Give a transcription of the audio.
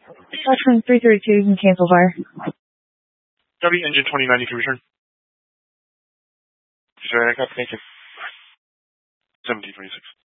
Attachment 332, you can cancel fire. Copy, engine 2090 can return. Sorry, I got thank you. 1726.